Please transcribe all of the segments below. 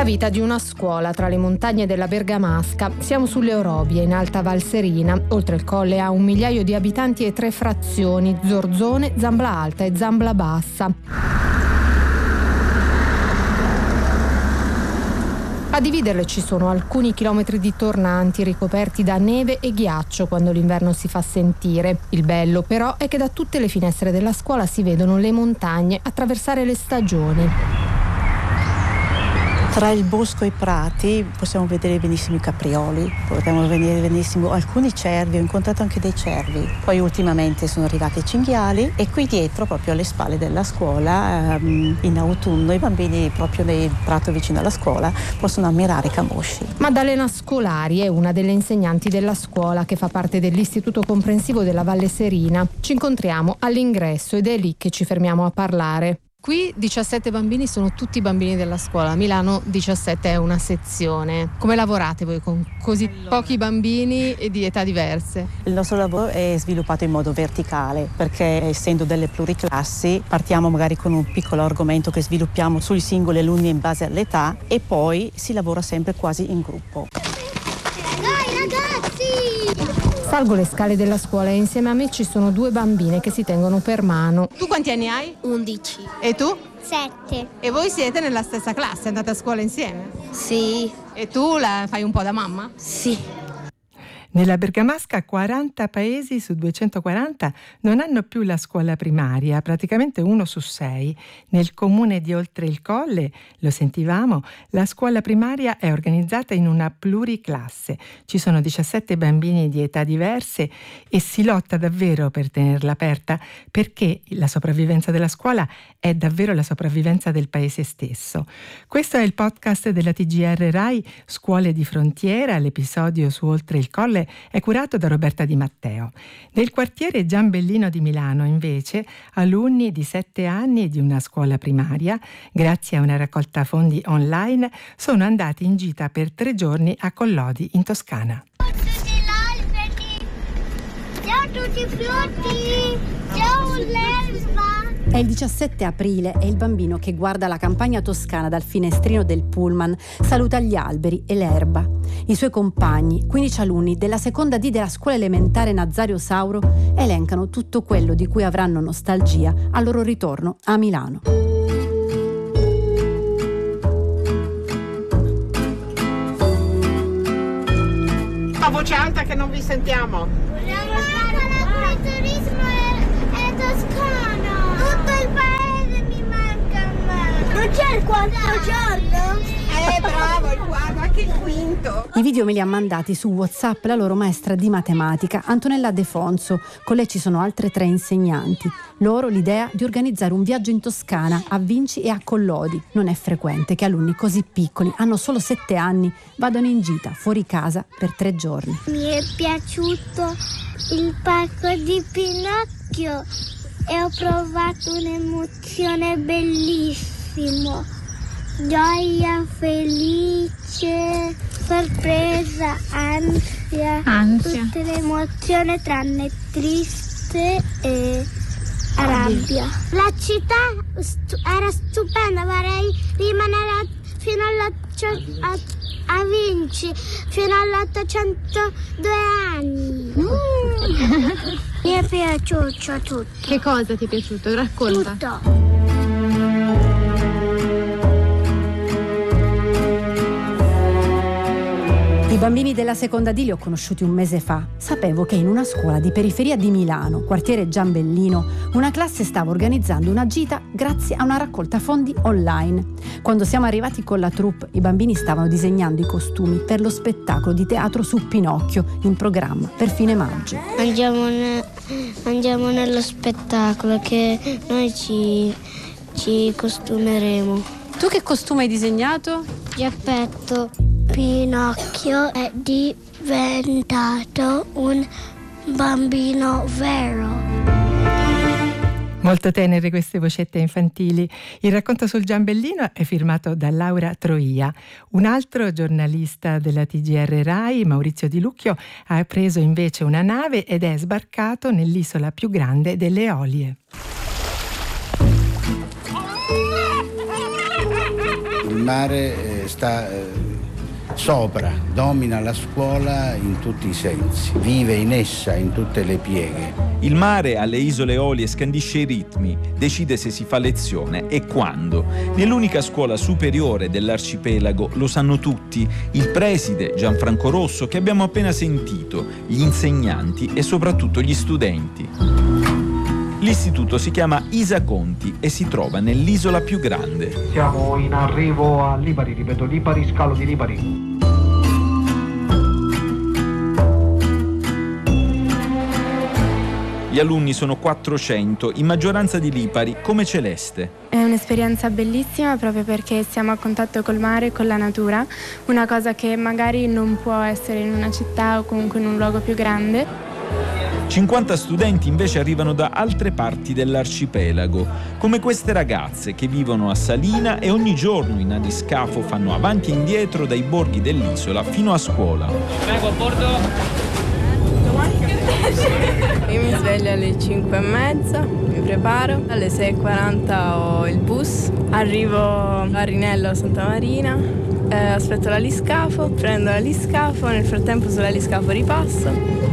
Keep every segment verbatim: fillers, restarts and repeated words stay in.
vita di una scuola tra le montagne della Bergamasca. Siamo sulle Orobie, in Alta Val Serina. Oltre il colle ha un migliaio di abitanti e tre frazioni: Zorzone, Zambla Alta e Zambla Bassa. A dividerle ci sono alcuni chilometri di tornanti ricoperti da neve e ghiaccio quando l'inverno si fa sentire. Il bello però è che da tutte le finestre della scuola si vedono le montagne attraversare le stagioni. Tra il bosco e i prati possiamo vedere benissimo i caprioli, possiamo vedere benissimo alcuni cervi, ho incontrato anche dei cervi. Poi ultimamente sono arrivati i cinghiali e qui dietro, proprio alle spalle della scuola, ehm, in autunno i bambini proprio nel prato vicino alla scuola possono ammirare i camosci. Maddalena Scolari è una delle insegnanti della scuola che fa parte dell'Istituto Comprensivo della Valle Serina. Ci incontriamo all'ingresso ed è lì che ci fermiamo a parlare. Qui diciassette bambini sono tutti bambini della scuola, a Milano diciassette è una sezione. Come lavorate voi con così allora. pochi bambini e di età diverse? Il nostro lavoro è sviluppato in modo verticale perché essendo delle pluriclassi partiamo magari con un piccolo argomento che sviluppiamo sui singoli alunni in base all'età e poi si lavora sempre quasi in gruppo. Dai ragazzi! Salgo le scale della scuola e insieme a me ci sono due bambine che si tengono per mano. Tu quanti anni hai? undici. E tu? sette. E voi siete nella stessa classe, andate a scuola insieme? Sì. E tu la fai un po' da mamma? Sì. Nella Bergamasca quaranta paesi su duecentoquaranta non hanno più la scuola primaria, praticamente uno su sei. Nel comune di Oltre il Colle, lo sentivamo, la scuola primaria è organizzata in una pluriclasse. Ci sono diciassette bambini di età diverse e si lotta davvero per tenerla aperta perché la sopravvivenza della scuola è davvero la sopravvivenza del paese stesso. Questo è il podcast della T G R Rai Scuole di Frontiera, l'episodio su Oltre il Colle è curato da Roberta Di Matteo. Nel quartiere Giambellino di Milano, invece, alunni di sette anni di una scuola primaria, grazie a una raccolta fondi online, sono andati in gita per tre giorni a Collodi, in Toscana. Ciao a tutti frutti! Ciao l'erba! È il diciassette aprile e il bambino che guarda la campagna toscana dal finestrino del pullman saluta gli alberi e l'erba. I suoi compagni, quindici alunni della seconda D della scuola elementare Nazario Sauro, elencano tutto quello di cui avranno nostalgia al loro ritorno a Milano. A voce alta che non vi sentiamo. Vogliamo fare l'agriturismo e, e toscano. Tutto il paese mi manca a me. Non c'è il quarto giorno? Eh bravo, il quarto, anche il quinto. I video me li ha mandati su WhatsApp la loro maestra di matematica, Antonella Defonso. Con lei ci sono altre tre insegnanti. Loro l'idea di organizzare un viaggio in Toscana, a Vinci e a Collodi. Non è frequente che alunni così piccoli, hanno solo sette anni, vadano in gita fuori casa per tre giorni. Mi è piaciuto il parco di Pinocchio e ho provato un'emozione bellissima. Gioia, felice, sorpresa, ansia, Ansia. tutte le emozioni tranne triste e rabbia. La città stu- era stupenda, vorrei rimanere a, fino alla, a, a Vinci, fino all'ottocentodue anni. Mm. Mi è piaciuto tutto. Che cosa ti è piaciuto? Racconta. Tutto. I bambini della seconda D li ho conosciuti un mese fa. Sapevo che in una scuola di periferia di Milano, quartiere Giambellino, una classe stava organizzando una gita grazie a una raccolta fondi online. Quando siamo arrivati con la troupe, i bambini stavano disegnando i costumi per lo spettacolo di teatro su Pinocchio, in programma per fine maggio. Andiamo, ne- andiamo nello spettacolo che noi ci, ci costumeremo. Tu che costume hai disegnato? Geppetto. Pinocchio è diventato un bambino vero. Molto tenere queste vocette infantili. Il racconto sul Giambellino è firmato da Laura Troia. Un altro giornalista della T G R Rai, Maurizio Di Lucchio, ha preso invece una nave ed è sbarcato nell'isola più grande delle Eolie. il mare eh, sta eh, sopra, domina la scuola in tutti i sensi, vive in essa in tutte le pieghe. Il mare alle isole Eolie scandisce i ritmi, decide se si fa lezione e quando. Nell'unica scuola superiore dell'arcipelago lo sanno tutti, il preside Gianfranco Rosso che abbiamo appena sentito, gli insegnanti e soprattutto gli studenti. L'istituto si chiama Isa Conti e si trova nell'isola più grande. Siamo in arrivo a Lipari, ripeto, Lipari, scalo di Lipari. Gli alunni sono quattrocento, in maggioranza di Lipari, come Celeste. È un'esperienza bellissima proprio perché siamo a contatto col mare e con la natura, una cosa che magari non può essere in una città o comunque in un luogo più grande. cinquanta studenti invece arrivano da altre parti dell'arcipelago, come queste ragazze che vivono a Salina e ogni giorno in aliscafo fanno avanti e indietro dai borghi dell'isola fino a scuola. Vengo a bordo. Io mi sveglio alle cinque e mezza, mi preparo, alle sei e quaranta ho il bus, arrivo a Rinello Santa Marina, eh, aspetto l'aliscafo, prendo l'aliscafo, nel frattempo sull'aliscafo ripasso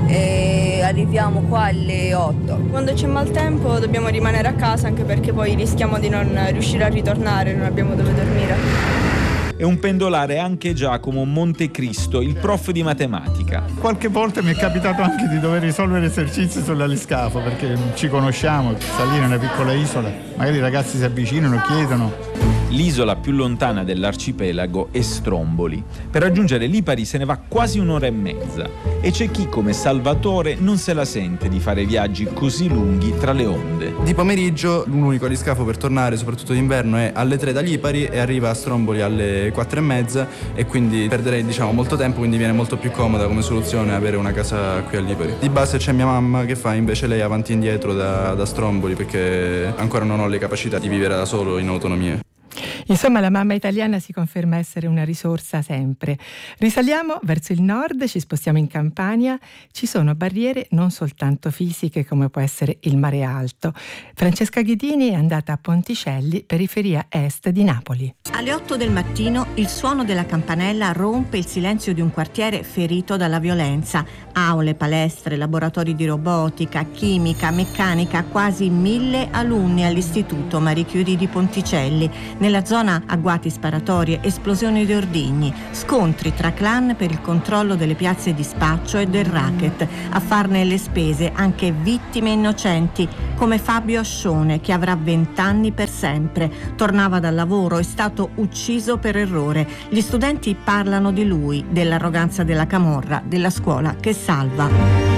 e arriviamo qua alle otto. Quando c'è maltempo dobbiamo rimanere a casa anche perché poi rischiamo di non riuscire a ritornare, non abbiamo dove dormire. È un pendolare anche Giacomo Montecristo, il prof di matematica. Qualche volta mi è capitato anche di dover risolvere esercizi sull'aliscafo perché ci conosciamo, Salina è una piccola isola, magari i ragazzi si avvicinano, chiedono. L'isola più lontana dell'arcipelago è Stromboli. Per raggiungere Lipari se ne va quasi un'ora e mezza e c'è chi come Salvatore non se la sente di fare viaggi così lunghi tra le onde. Di pomeriggio l'unico aliscafo per tornare, soprattutto d'inverno, è alle tre da Lipari e arriva a Stromboli alle quattro e mezza e quindi perderei diciamo molto tempo, quindi viene molto più comoda come soluzione avere una casa qui a Lipari. Di base c'è mia mamma che fa invece lei avanti e indietro da, da Stromboli perché ancora non ho le capacità di vivere da solo in autonomia. Insomma, la mamma italiana si conferma essere una risorsa sempre. Risaliamo verso il nord, ci spostiamo in Campania. Ci sono barriere non soltanto fisiche come può essere il mare alto. Francesca Ghidini è andata a Ponticelli, periferia est di Napoli. Alle otto del mattino il suono della campanella rompe il silenzio di un quartiere ferito dalla violenza. Aule, palestre, laboratori di robotica, chimica, meccanica, quasi mille alunni all'Istituto Marie Curie di Ponticelli. Nella zona agguati sparatorie, esplosioni di ordigni, scontri tra clan per il controllo delle piazze di spaccio e del racket. A farne le spese anche vittime innocenti, come Fabio Ascione, che avrà vent'anni per sempre. Tornava dal lavoro, è stato ucciso per errore. Gli studenti parlano di lui, dell'arroganza della camorra, della scuola che salva.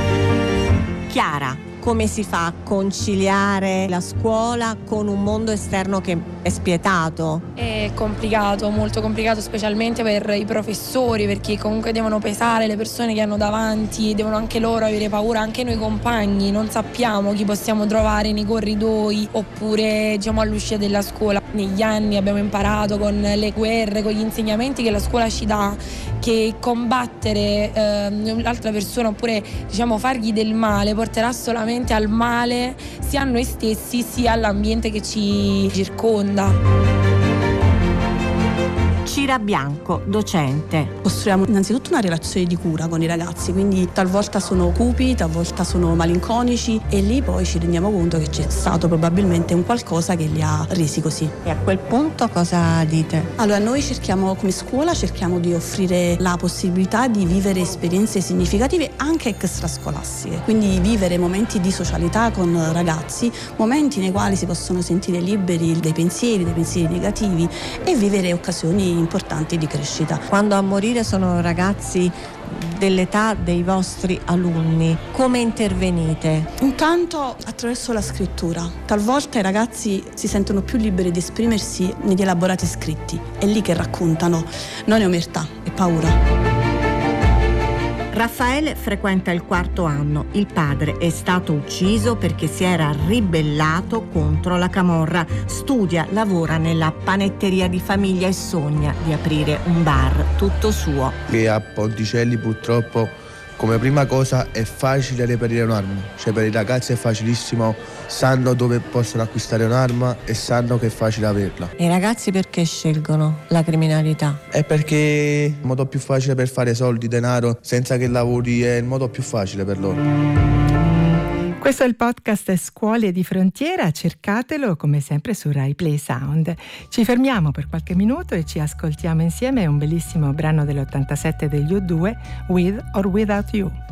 Chiara. Come si fa a conciliare la scuola con un mondo esterno che è spietato? È complicato, molto complicato, specialmente per i professori, perché comunque devono pesare le persone che hanno davanti, devono anche loro avere paura, anche noi compagni, non sappiamo chi possiamo trovare nei corridoi oppure diciamo all'uscita della scuola. Negli anni abbiamo imparato con le guerre, con gli insegnamenti che la scuola ci dà, che combattere eh, l'altra persona oppure diciamo fargli del male porterà solamente al male sia a noi stessi sia all'ambiente che ci circonda. Cira Bianco, docente. Costruiamo innanzitutto una relazione di cura con i ragazzi, quindi talvolta sono cupi, talvolta sono malinconici e lì poi ci rendiamo conto che c'è stato probabilmente un qualcosa che li ha resi così. E a quel punto cosa dite? Allora noi cerchiamo come scuola, cerchiamo di offrire la possibilità di vivere esperienze significative anche extrascolastiche, quindi vivere momenti di socialità con ragazzi, momenti nei quali si possono sentire liberi dai pensieri, dai pensieri negativi e vivere occasioni importanti di crescita. Quando a morire sono ragazzi dell'età dei vostri alunni, come intervenite? Intanto attraverso la scrittura. Talvolta i ragazzi si sentono più liberi di esprimersi negli elaborati scritti, è lì che raccontano, non è omertà, è paura. Raffaele frequenta il quarto anno. Il padre è stato ucciso perché si era ribellato contro la camorra. Studia, lavora nella panetteria di famiglia e sogna di aprire un bar tutto suo. E a Ponticelli purtroppo come prima cosa è facile reperire un'arma, cioè per i ragazzi è facilissimo, sanno dove possono acquistare un'arma e sanno che è facile averla. E i ragazzi perché scelgono la criminalità? È perché è il modo più facile per fare soldi, denaro, senza che lavori, è il modo più facile per loro. Questo è il podcast Scuole di Frontiera, cercatelo come sempre su Rai Play Sound. Ci fermiamo per qualche minuto e ci ascoltiamo insieme un bellissimo brano dell'ottantasette degli U due, With or Without You.